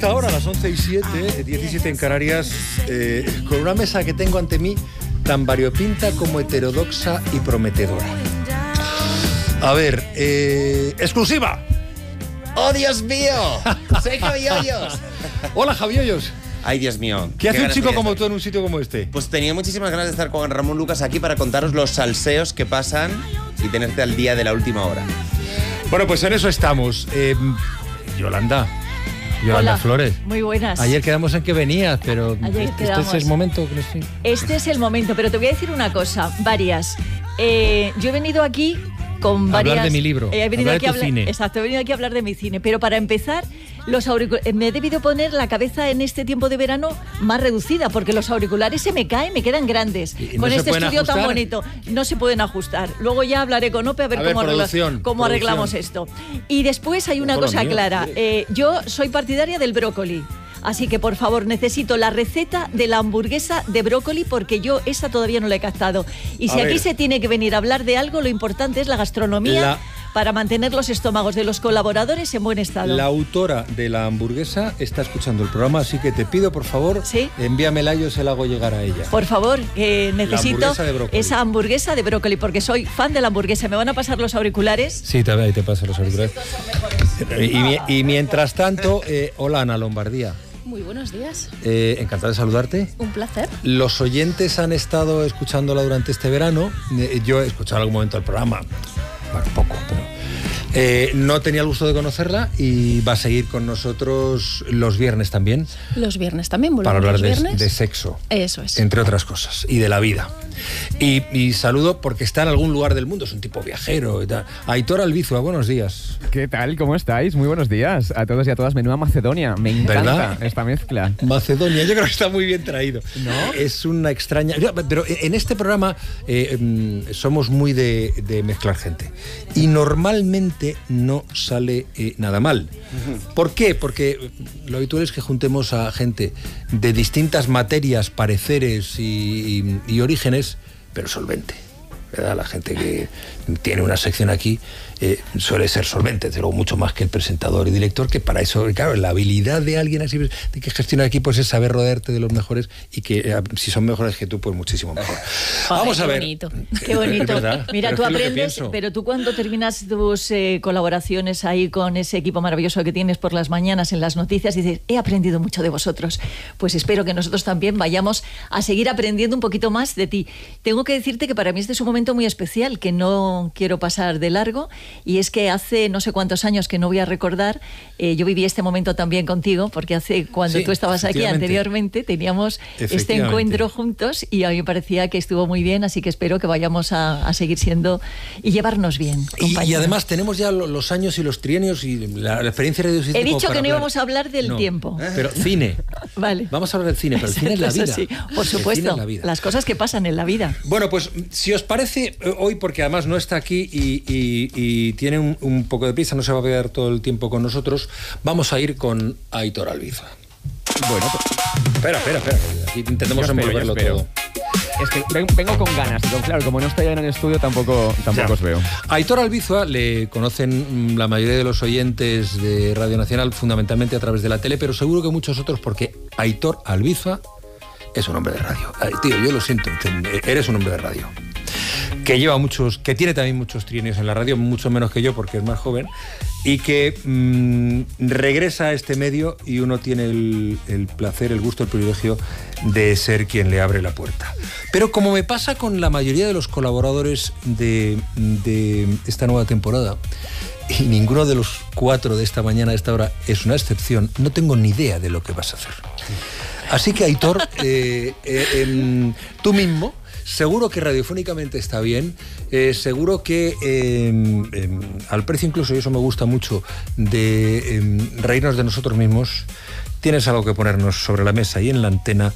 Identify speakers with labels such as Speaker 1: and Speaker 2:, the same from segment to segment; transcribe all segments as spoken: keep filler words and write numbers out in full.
Speaker 1: Ahora a las once y siete, diecisiete en Canarias, eh, con una mesa que tengo ante mí tan variopinta como heterodoxa y prometedora. A ver, eh, exclusiva.
Speaker 2: ¡Oh, Dios mío! ¡Soy Javi Hoyos!
Speaker 1: Hola, Javi Hoyos.
Speaker 2: Ay, Dios mío.
Speaker 1: ¿Qué hace un chico
Speaker 2: estar.
Speaker 1: como tú en un sitio como este?
Speaker 2: Pues tenía muchísimas ganas de estar con Ramón Lucas aquí para contaros los salseos que pasan y tenerte al día de la última hora.
Speaker 1: Bueno, pues en eso estamos. Eh, Yolanda. Yolanda
Speaker 3: Hola,
Speaker 1: Flores.
Speaker 3: muy buenas.
Speaker 1: Ayer quedamos en que venías, pero
Speaker 3: Ayer
Speaker 1: este,
Speaker 3: quedamos.
Speaker 1: este es el momento. Que estoy...
Speaker 3: Este es el momento, pero te voy a decir una cosa, varias. Eh, yo he venido aquí con varias...
Speaker 1: Hablar de mi libro,
Speaker 3: eh, he venido
Speaker 1: hablar
Speaker 3: aquí
Speaker 1: de
Speaker 3: a
Speaker 1: tu
Speaker 3: hablar,
Speaker 1: cine.
Speaker 3: Exacto, he venido aquí a hablar de mi cine. Pero para empezar, los auriculares, me he debido poner la cabeza en este tiempo de verano más reducida, porque los auriculares se me caen, me quedan grandes.
Speaker 1: ¿Y no
Speaker 3: con
Speaker 1: se
Speaker 3: este
Speaker 1: pueden
Speaker 3: estudio tan
Speaker 1: ajustar?
Speaker 3: bonito, no se pueden ajustar. Luego ya hablaré con Ope a ver,
Speaker 1: A ver,
Speaker 3: cómo, arregla-
Speaker 1: producción,
Speaker 3: cómo
Speaker 1: producción.
Speaker 3: arreglamos esto. Y después hay una
Speaker 1: Por lo
Speaker 3: cosa
Speaker 1: mío.
Speaker 3: clara. Eh, yo soy partidaria del brócoli. Así que, por favor, necesito la receta de la hamburguesa de brócoli porque yo esa todavía no la he captado. Y si
Speaker 1: A
Speaker 3: aquí
Speaker 1: ver.
Speaker 3: se tiene que venir a hablar de algo, lo importante es la gastronomía
Speaker 1: La-
Speaker 3: para mantener los estómagos de los colaboradores en buen estado.
Speaker 1: La autora de la hamburguesa está escuchando el programa, así que te pido, por favor,
Speaker 3: ¿Sí?
Speaker 1: envíamela y yo se la hago llegar a ella.
Speaker 3: Por favor, que necesito
Speaker 1: hamburguesa de brócoli.
Speaker 3: esa hamburguesa de brócoli porque soy fan de la hamburguesa. ¿Me van a pasar los auriculares?
Speaker 1: Sí, te, ahí te paso los auriculares. Y, mi- y mientras tanto, eh, hola Ana Lombardía.
Speaker 4: Muy buenos días,
Speaker 1: Eh, encantado de saludarte.
Speaker 4: un placer.
Speaker 1: Los oyentes han estado escuchándola durante este verano. Eh, yo he escuchado en algún momento el programa, bueno, poco, pero eh, no tenía el gusto de conocerla y va a seguir con nosotros los viernes también
Speaker 4: Los viernes también, volvemos
Speaker 1: para hablar
Speaker 4: los
Speaker 1: de,
Speaker 4: viernes.
Speaker 1: de sexo,
Speaker 4: Eso es.
Speaker 1: entre otras cosas, y de la vida. Y, y saludo porque está en algún lugar del mundo, es un tipo viajero y tal. Aitor Albizua, buenos días.
Speaker 5: ¿Qué tal? ¿Cómo estáis? Muy buenos días a todos y a todas. Menuda Macedonia. Me encanta
Speaker 1: ¿Verdad?
Speaker 5: esta mezcla.
Speaker 1: Macedonia, yo creo que está muy bien traído.
Speaker 5: ¿No?
Speaker 1: Es una extraña... Pero en este programa eh, mm, somos muy de, de mezclar gente. Y normalmente no sale eh, nada mal. ¿Por qué? Porque lo habitual es que juntemos a gente de distintas materias, pareceres y, y, y orígenes, pero solvente. ¿Verdad? La gente que tiene una sección aquí eh, suele ser solvente, desde luego mucho más que el presentador y director, que para eso, claro, la habilidad de alguien así, de que gestiona equipos es saber rodearte de los mejores y que eh, si son mejores que tú, pues muchísimo mejor.
Speaker 4: Ay,
Speaker 1: Vamos a
Speaker 4: qué
Speaker 1: ver.
Speaker 4: bonito.
Speaker 3: Qué bonito.
Speaker 1: ¿Verdad?
Speaker 3: Mira,
Speaker 1: Pero
Speaker 3: tú
Speaker 1: es que es lo que
Speaker 3: aprendes,
Speaker 1: pienso.
Speaker 3: pero tú cuando terminas tus eh, colaboraciones ahí con ese equipo maravilloso que tienes por las mañanas en las noticias, dices, he aprendido mucho de vosotros. Pues espero que nosotros también vayamos a seguir aprendiendo un poquito más de ti. Tengo que decirte que para mí este es un momento muy especial, que no quiero pasar de largo, y es que hace no sé cuántos años que no voy a recordar, eh, yo viví este momento también contigo, porque hace cuando
Speaker 1: Sí,
Speaker 3: tú estabas aquí
Speaker 1: efectivamente.
Speaker 3: anteriormente, teníamos este
Speaker 1: Efectivamente.
Speaker 3: encuentro juntos y a mí me parecía que estuvo muy bien, así que espero que vayamos a, a seguir siendo y llevarnos bien,
Speaker 1: Y,
Speaker 3: compañeros.
Speaker 1: y además tenemos ya lo- los años y los trienios y la, la experiencia de
Speaker 3: He dicho que no íbamos a hablar del tiempo.
Speaker 1: Pero cine.
Speaker 3: Vale.
Speaker 1: Vamos a hablar del cine, pero el cine es la vida.
Speaker 3: Eso sí, por
Speaker 1: El cine
Speaker 3: supuesto,
Speaker 1: es la vida.
Speaker 3: las cosas que pasan en la vida.
Speaker 1: Bueno, pues si os parece, eh, hoy, porque además no está aquí y, y- y tiene un, un poco de prisa, no se va a quedar todo el tiempo con nosotros, vamos a ir con Aitor Albizua.
Speaker 5: Bueno, pues,
Speaker 1: Espera, espera, espera. Aquí intentemos
Speaker 5: Yo espero,
Speaker 1: envolverlo
Speaker 5: yo espero.
Speaker 1: todo.
Speaker 5: es que ven- vengo con ganas. Pero claro, como no estoy en el estudio, tampoco, tampoco
Speaker 1: Ya.
Speaker 5: os veo.
Speaker 1: A Aitor Albizua le conocen mm, la mayoría de los oyentes de Radio Nacional, fundamentalmente a través de la tele, pero seguro que muchos otros porque Aitor Albizua es un hombre de radio. Ay, tío, yo lo siento, eres un hombre de radio. Que lleva muchos, que tiene también muchos trienios en la radio, mucho menos que yo porque es más joven, y que mmm, regresa a este medio y uno tiene el, el placer, el gusto, el privilegio de ser quien le abre la puerta. Pero como me pasa con la mayoría de los colaboradores de, de esta nueva temporada, y ninguno de los cuatro de esta mañana a esta hora es una excepción, no tengo ni idea de lo que vas a hacer. Así que, Aitor, eh, eh, em, tú mismo, seguro que radiofónicamente está bien, eh, seguro que eh, eh, al precio incluso, y eso me gusta mucho, de eh, reírnos de nosotros mismos, tienes algo que ponernos sobre la mesa y en la antena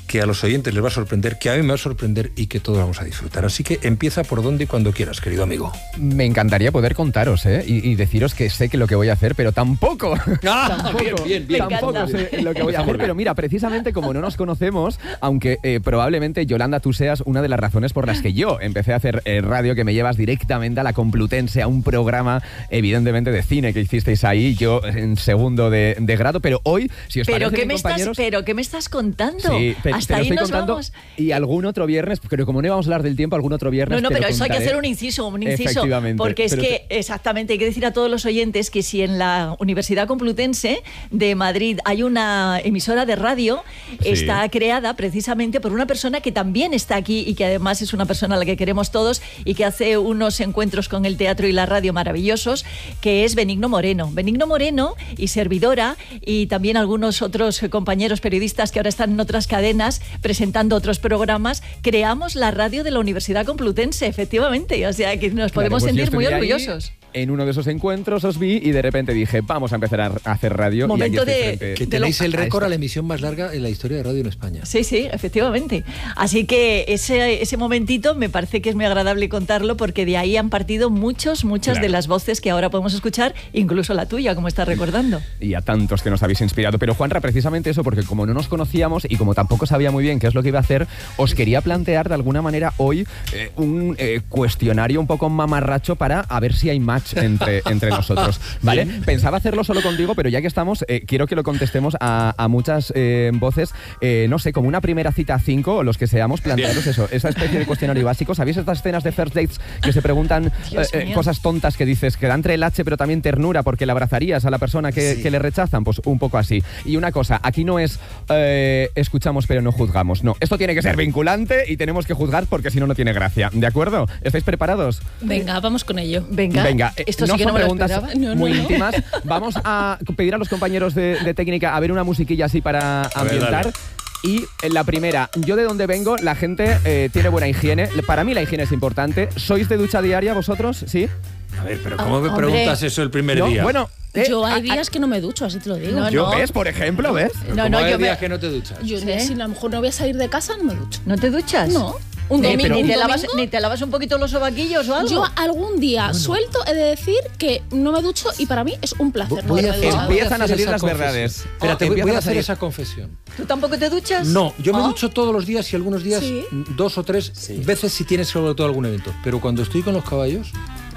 Speaker 1: que a los oyentes les va a sorprender, que a mí me va a sorprender y que todos vamos a disfrutar. Así que empieza por donde y cuando quieras, querido amigo.
Speaker 5: Me encantaría poder contaros, ¿eh? Y, y deciros que sé que lo que voy a hacer, pero tampoco.
Speaker 1: Ah,
Speaker 5: tampoco,
Speaker 1: bien, bien, bien.
Speaker 5: Tampoco sé lo que voy a hacer, pero mira, precisamente como no nos conocemos, aunque eh, probablemente, Yolanda, tú seas una de las razones por las que yo empecé a hacer eh, radio, que me llevas directamente a la Complutense, a un programa, evidentemente, de cine que hicisteis ahí, yo en segundo de, de grado, pero hoy, si os
Speaker 3: ¿Pero
Speaker 5: parece,
Speaker 3: qué, me estás,
Speaker 5: compañeros...
Speaker 3: ¿Pero qué me estás contando?
Speaker 5: Sí, pe-
Speaker 3: Hasta
Speaker 5: te lo
Speaker 3: ahí
Speaker 5: estoy
Speaker 3: nos
Speaker 5: contando,
Speaker 3: vamos.
Speaker 5: y algún otro viernes, pero como no íbamos a hablar del tiempo, algún otro viernes
Speaker 3: No, no,
Speaker 5: te
Speaker 3: pero
Speaker 5: lo
Speaker 3: eso hay que
Speaker 5: contaré.
Speaker 3: hacer un inciso, un inciso.
Speaker 5: Efectivamente.
Speaker 3: Porque es
Speaker 5: Pero
Speaker 3: que, exactamente, hay que decir a todos los oyentes que si en la Universidad Complutense de Madrid hay una emisora de radio,
Speaker 5: Sí.
Speaker 3: está creada precisamente por una persona que también está aquí y que además es una persona a la que queremos todos y que hace unos encuentros con el teatro y la radio maravillosos, que es Benigno Moreno. Benigno Moreno y servidora y también algunos otros compañeros periodistas que ahora están en otras cadenas presentando otros programas, creamos la radio de la Universidad Complutense, efectivamente. O sea, que nos podemos
Speaker 5: Claro, pues yo
Speaker 3: sentir muy
Speaker 5: estuve ahí,
Speaker 3: orgullosos.
Speaker 5: En uno de esos encuentros os vi y de repente dije, vamos a empezar a hacer radio.
Speaker 3: Momento
Speaker 5: y aquí estoy
Speaker 3: de-
Speaker 5: frente-
Speaker 1: Que
Speaker 3: de
Speaker 1: tenéis
Speaker 3: lo-
Speaker 1: el
Speaker 5: a
Speaker 1: récord
Speaker 5: esto.
Speaker 1: a la emisión más larga en la historia de radio en España.
Speaker 3: Sí, sí, efectivamente. Así que ese, ese momentito me parece que es muy agradable contarlo porque de ahí han partido muchos, muchas
Speaker 5: Claro.
Speaker 3: de las voces que ahora podemos escuchar, incluso la tuya, como estás recordando.
Speaker 5: Y a tantos que nos habéis inspirado. Pero Juanra, precisamente eso, porque como no nos conocíamos y como tampoco sabía muy bien qué es lo que iba a hacer, os quería plantear de alguna manera hoy eh, un eh, cuestionario un poco mamarracho para a ver si hay match entre, entre nosotros. ¿Vale? Pensaba hacerlo solo contigo, pero ya que estamos, eh, quiero que lo contestemos a, a muchas eh, voces, eh, no sé, como una primera cita a cinco, o los que seamos, plantearos eso, esa especie de cuestionario básico. ¿Sabéis estas escenas de first dates que se preguntan
Speaker 3: Dios
Speaker 5: eh, eh,
Speaker 3: mío.
Speaker 5: cosas tontas que dices, que da entre el H pero también ternura porque le abrazarías a la persona que,
Speaker 2: Sí.
Speaker 5: que le rechazan? Pues un poco así. Y una cosa, aquí no es eh, escuchamos pero no juzgamos, no. Esto tiene que ser vinculante y tenemos que juzgar porque si no, no tiene gracia. ¿De acuerdo? ¿Estáis preparados?
Speaker 4: Venga, vamos con ello.
Speaker 3: Venga,
Speaker 5: Venga, eh,
Speaker 3: esto
Speaker 5: no
Speaker 3: sí que
Speaker 5: son
Speaker 3: no me lo
Speaker 5: preguntas
Speaker 3: esperaba.
Speaker 4: No, no,
Speaker 5: muy
Speaker 4: no.
Speaker 5: íntimas. Vamos a pedir a los compañeros de, de técnica a ver una musiquilla así para
Speaker 1: ver,
Speaker 5: ambientar.
Speaker 1: dale.
Speaker 5: Y en la primera, yo de donde vengo, la gente eh, tiene buena higiene. Para mí la higiene es importante. ¿Sois de ducha diaria vosotros? ¿Sí?
Speaker 1: A ver, pero ¿cómo me
Speaker 3: Hombre.
Speaker 1: preguntas eso el primer
Speaker 5: ¿No?
Speaker 1: día?
Speaker 5: Bueno, eh,
Speaker 4: Yo hay
Speaker 5: a- a-
Speaker 4: días que no me ducho, así te lo digo.
Speaker 3: No,
Speaker 5: yo
Speaker 3: no.
Speaker 5: ves, por ejemplo, ¿ves?
Speaker 3: No,
Speaker 1: ¿Cómo
Speaker 3: no,
Speaker 1: hay
Speaker 3: yo me-
Speaker 1: días que no te duchas?
Speaker 4: Yo
Speaker 3: ¿Sí?
Speaker 4: si a lo mejor no voy a salir de casa, no me ducho.
Speaker 3: ¿No te duchas?
Speaker 4: No. Un
Speaker 5: Eh,
Speaker 4: domingo,
Speaker 5: pero-
Speaker 3: ¿Ni,
Speaker 4: un
Speaker 3: te lavas,
Speaker 4: domingo,
Speaker 3: ¿Ni te lavas un poquito los sobaquillos o algo?
Speaker 4: yo algún día suelto he de decir que no me ducho y para mí es un placer no
Speaker 1: Voy a
Speaker 4: haberme
Speaker 1: hacer-
Speaker 4: duchado.
Speaker 1: voy
Speaker 5: Empiezan a
Speaker 1: hacer
Speaker 5: salir
Speaker 1: esa
Speaker 5: las
Speaker 1: confesión.
Speaker 5: verdades.
Speaker 1: Espérate, voy- voy
Speaker 5: Empiezan
Speaker 1: a
Speaker 5: a
Speaker 1: hacer
Speaker 5: salir.
Speaker 1: esa confesión.
Speaker 3: ¿Tú tampoco te duchas?
Speaker 1: No, yo me
Speaker 3: ¿Ah?
Speaker 1: ducho todos los días y algunos días
Speaker 4: Sí.
Speaker 1: dos o tres
Speaker 2: Sí.
Speaker 1: veces si tienes sobre todo algún evento. Pero cuando estoy con los caballos,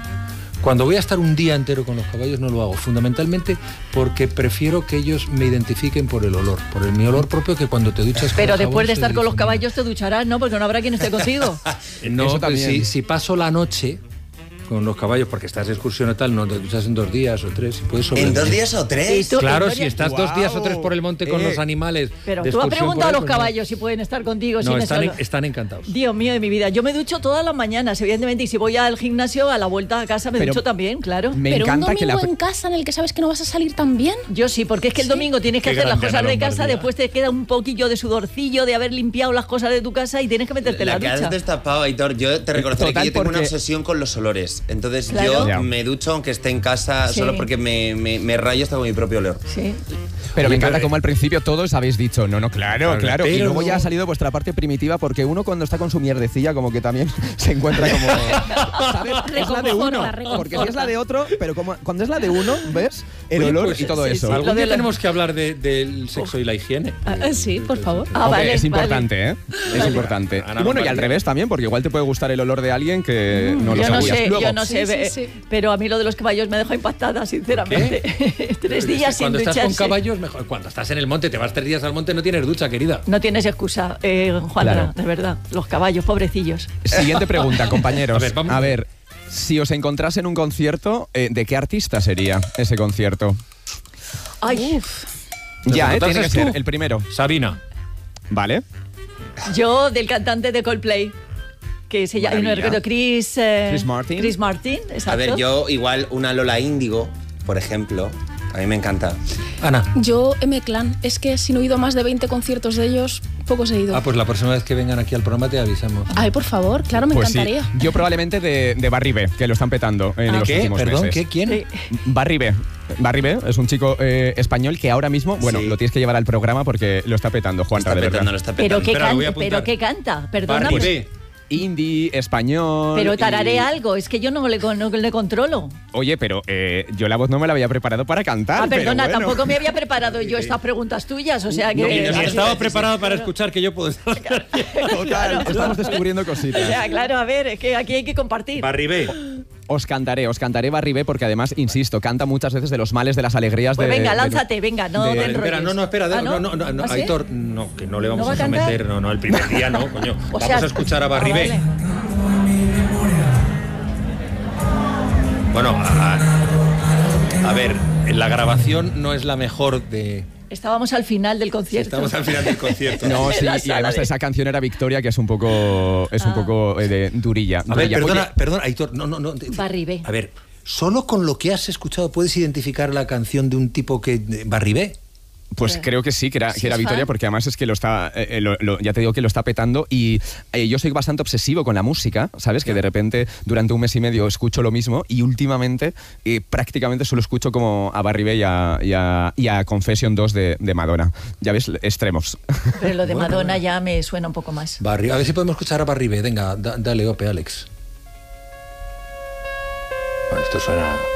Speaker 1: cuando voy a estar un día entero con los caballos no lo hago. Fundamentalmente porque prefiero que ellos me identifiquen por el olor, por el mi olor propio que cuando te duchas con
Speaker 3: Pero
Speaker 1: el jabón
Speaker 3: después de
Speaker 1: se
Speaker 3: estar con los
Speaker 1: difumina.
Speaker 3: caballos te ducharás, ¿no? Porque no habrá quien esté contigo.
Speaker 1: No,
Speaker 5: Eso
Speaker 1: pues
Speaker 5: también.
Speaker 1: si, si paso la noche con los caballos porque estás de excursión o tal, no te duchas en dos días o tres y puedes
Speaker 2: ¿En
Speaker 1: sobrevivir.
Speaker 2: dos días o
Speaker 3: ¿Y
Speaker 2: tres?
Speaker 3: tú?
Speaker 1: Claro,
Speaker 3: Victoria?
Speaker 1: si estás dos días o tres por el monte con
Speaker 5: Eh,
Speaker 1: los animales.
Speaker 3: Pero
Speaker 1: de
Speaker 3: tú has
Speaker 1: excursión
Speaker 3: preguntado
Speaker 1: por
Speaker 3: a
Speaker 1: ahí,
Speaker 3: los
Speaker 1: pues no.
Speaker 3: caballos si pueden estar contigo
Speaker 1: No,
Speaker 3: sin
Speaker 1: están,
Speaker 3: eso.
Speaker 1: en- están encantados.
Speaker 3: Dios mío de mi vida. Yo me ducho todas las mañanas, evidentemente, y si voy al gimnasio, a la vuelta a casa me
Speaker 5: Pero-
Speaker 3: ducho también, claro.
Speaker 5: Me
Speaker 4: Pero un
Speaker 5: encanta
Speaker 4: domingo
Speaker 5: que la...
Speaker 4: en casa en el que sabes que no vas a salir tan bien.
Speaker 3: Yo sí, porque es que el domingo tienes que
Speaker 1: Qué
Speaker 3: hacer las
Speaker 1: grande
Speaker 3: cosas
Speaker 1: Ana
Speaker 3: de casa,
Speaker 1: Lombardía.
Speaker 3: después te queda un poquillo de sudorcillo de haber limpiado las cosas de tu casa y tienes que meterte en
Speaker 2: La
Speaker 3: la
Speaker 2: que has
Speaker 3: ducha.
Speaker 2: destapado, Aitor, yo te reconoceré
Speaker 5: Total,
Speaker 2: que yo tengo una
Speaker 5: porque-
Speaker 2: obsesión con los olores. Entonces
Speaker 3: Claro.
Speaker 2: yo
Speaker 5: Ya.
Speaker 2: me ducho aunque esté en casa
Speaker 3: Sí.
Speaker 2: solo porque me, me, me rayo hasta con mi propio olor.
Speaker 3: Sí.
Speaker 5: Pero me
Speaker 1: Oye,
Speaker 5: encanta
Speaker 1: pero-
Speaker 5: como al principio todos habéis dicho, no, no, claro,
Speaker 1: Claro,
Speaker 5: claro. Y
Speaker 1: pero
Speaker 5: luego ya
Speaker 1: no.
Speaker 5: ha salido vuestra parte primitiva porque uno cuando está con su mierdecilla como que también se encuentra como... ¿sabes? Es la de uno.
Speaker 4: Reconforta, reconforta.
Speaker 5: Porque si es la de otro, pero como cuando es la de uno, ¿ves? El
Speaker 1: Oye,
Speaker 5: olor
Speaker 1: pues,
Speaker 5: y todo
Speaker 3: sí,
Speaker 5: eso.
Speaker 3: sí.
Speaker 1: Algún
Speaker 3: Lo de
Speaker 1: día
Speaker 3: la-
Speaker 1: tenemos que hablar de- del sexo y la higiene.
Speaker 4: Ah, sí, por favor.
Speaker 3: Ah,
Speaker 5: Hombre,
Speaker 3: vale,
Speaker 5: es
Speaker 3: vale.
Speaker 5: importante, ¿eh? Es importante.
Speaker 1: Ana
Speaker 5: Y bueno, y
Speaker 1: Lombardía.
Speaker 5: al revés también, porque igual te puede gustar el olor de alguien que no lo
Speaker 3: yo no
Speaker 5: sabías
Speaker 3: sé,
Speaker 5: luego.
Speaker 3: yo no
Speaker 4: Sí,
Speaker 3: sé,
Speaker 4: sí,
Speaker 3: ve-
Speaker 4: sí.
Speaker 3: pero a mí lo de los caballos me dejó impactada, sinceramente. Tres días sin
Speaker 1: Cuando estás
Speaker 3: ducharse.
Speaker 1: con caballos, mejor. Cuando estás en el monte, te vas tres días al monte, no tienes ducha, querida.
Speaker 3: No tienes excusa, eh, Juanra,
Speaker 5: Claro.
Speaker 3: de verdad. Los caballos, pobrecillos.
Speaker 5: Siguiente pregunta, compañeros.
Speaker 1: A ver, vamos.
Speaker 5: A ver, si os encontrase en un concierto, eh, ¿de qué artista sería ese concierto?
Speaker 3: Ay,
Speaker 1: ¿Te
Speaker 5: Ya, eh,
Speaker 1: preguntases
Speaker 5: tiene que ser
Speaker 1: tú?
Speaker 5: el primero.
Speaker 1: Sabina.
Speaker 5: ¿Vale?
Speaker 3: yo del cantante de Coldplay, que se llama no
Speaker 5: Maravilla.
Speaker 3: recuerdo, Chris, eh,
Speaker 5: Chris Martin.
Speaker 3: Chris Martin, exacto.
Speaker 2: A ver, yo igual una Lola Índigo, por ejemplo, A mí me encanta.
Speaker 1: Ana.
Speaker 4: Yo, M-Clan. Es que si no he ido a más de veinte conciertos de ellos, pocos he ido.
Speaker 1: Ah, pues la próxima vez que vengan aquí al programa te avisamos.
Speaker 4: Ay, por favor, claro, me
Speaker 5: Pues sí.
Speaker 4: encantaría.
Speaker 5: Yo probablemente de, de Barry B, que lo están petando en
Speaker 1: ¿Ah,
Speaker 5: los
Speaker 1: qué?
Speaker 5: últimos
Speaker 1: ¿Perdón?
Speaker 5: meses.
Speaker 1: ¿Qué? ¿Quién?
Speaker 3: Sí.
Speaker 5: Barry B. Barry B es un chico eh, español que ahora mismo, bueno,
Speaker 2: Sí.
Speaker 5: lo tienes que llevar al programa porque lo está petando, Juan,
Speaker 2: Está
Speaker 5: de
Speaker 2: petando,
Speaker 5: verdad.
Speaker 2: lo está
Speaker 3: Pero
Speaker 2: petando.
Speaker 3: qué,
Speaker 1: Espera, lo voy a
Speaker 3: canta, pero
Speaker 1: apuntar.
Speaker 3: qué canta, perdona.
Speaker 1: Barry
Speaker 3: pues-
Speaker 1: B.
Speaker 5: Indie, español.
Speaker 3: Pero tararé
Speaker 5: y-
Speaker 3: algo, es que yo no le, no le controlo.
Speaker 5: Oye, pero eh, yo la voz no me la había preparado para cantar.
Speaker 3: Ah, perdona,
Speaker 5: pero bueno.
Speaker 3: tampoco me había preparado yo estas preguntas tuyas, o sea que...
Speaker 1: No, y- y
Speaker 3: Claro,
Speaker 1: estaba preparado para escuchar que yo puedo estar.
Speaker 5: Total, estamos descubriendo
Speaker 3: O
Speaker 5: cositas.
Speaker 3: sea, claro, a ver, es que aquí hay que compartir.
Speaker 1: Barry B.
Speaker 5: Os cantaré, os cantaré Barry B porque además, insisto, canta muchas veces de los males, de las alegrías
Speaker 3: Pues
Speaker 5: de...
Speaker 3: venga,
Speaker 5: de-
Speaker 3: lánzate, venga, no
Speaker 5: de-
Speaker 3: te enrolles.
Speaker 1: Espera, no, no, espera,
Speaker 3: Ah,
Speaker 1: no, no, no, no,
Speaker 3: ¿Ah, sí?
Speaker 1: Aitor, no, que no le vamos
Speaker 3: ¿No va
Speaker 1: a
Speaker 3: a cantar?
Speaker 1: someter, no, no, el primer día no, coño.
Speaker 3: O
Speaker 1: Vamos
Speaker 3: sea,
Speaker 1: a escuchar a Barry
Speaker 3: ah,
Speaker 1: B.
Speaker 3: vale.
Speaker 1: Bueno, a, a ver, la grabación no es la mejor de...
Speaker 3: Estábamos al final del concierto.
Speaker 1: Estamos al final del concierto.
Speaker 5: No, sí,
Speaker 3: La
Speaker 5: y
Speaker 3: sala
Speaker 5: además
Speaker 3: de-
Speaker 5: esa canción era Victoria, que es un poco, es un
Speaker 3: Ah.
Speaker 5: poco eh, de durilla.
Speaker 1: A ver,
Speaker 5: durilla.
Speaker 1: perdona,
Speaker 5: Oye,
Speaker 1: perdona, Aitor, no, no, no. te-
Speaker 3: Barry B.
Speaker 1: A ver, solo con lo que has escuchado puedes identificar la canción de un tipo que... de Barry B.
Speaker 5: pues creo que sí, que era,
Speaker 3: Sí,
Speaker 5: que era
Speaker 3: es
Speaker 5: Victoria,
Speaker 3: fan.
Speaker 5: porque además es que lo está, eh, eh, lo- lo- ya te digo que lo está petando y eh, yo soy bastante obsesivo con la música, ¿sabes? Que de repente durante un mes y medio escucho lo mismo y últimamente eh, prácticamente solo escucho como a Barry B y a, y a, y a Confession dos de, de Madonna. Ya ves, extremos.
Speaker 3: Pero lo de
Speaker 1: Bueno,
Speaker 3: Madonna ya me suena un poco más.
Speaker 1: Barry, a ver si podemos escuchar a Barry B. Venga, da- dale, ope, Alex. Bueno, esto suena...